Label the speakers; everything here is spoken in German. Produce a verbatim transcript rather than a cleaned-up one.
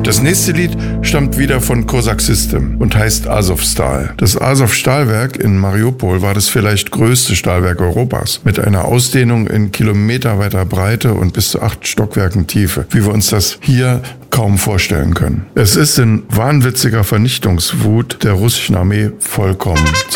Speaker 1: Das nächste Lied stammt wieder von Cossack System und heißt Azovstal. Das Azov-Stahlwerk in Mariupol war das vielleicht größte Stahlwerk Europas, mit einer Ausdehnung in kilometerweiter Breite und bis zu acht Stockwerken Tiefe, wie wir uns das hier kaum vorstellen können. Es ist in wahnwitziger Vernichtungswut der russischen Armee vollkommen